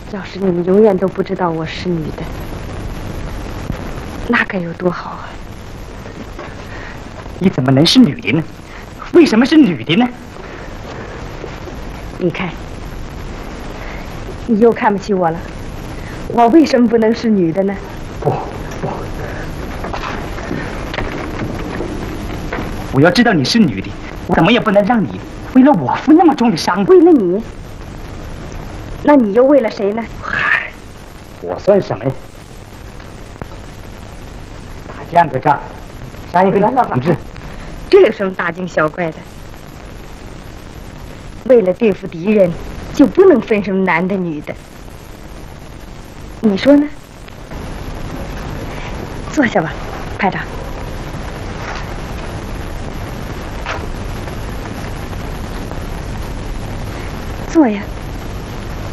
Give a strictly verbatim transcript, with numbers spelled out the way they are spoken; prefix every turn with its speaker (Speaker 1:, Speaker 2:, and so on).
Speaker 1: 要是你们永远都不知道我是女的，那该有多好啊！
Speaker 2: 你怎么能是女的呢？为什么是女的呢？
Speaker 1: 你看，你又看不起我了。我为什么不能是女的呢？
Speaker 2: 不不，我要知道你是女的，我怎么也不能让你为了我负那么重的伤。
Speaker 1: 为了你？那你又为了谁呢？
Speaker 2: 嗨，我算什么呀？打这样的仗，杀一个同志，
Speaker 1: 这有什么大惊小怪的？为了对付敌人，就不能分什么男的女的。你说呢？坐下吧，排长。坐呀。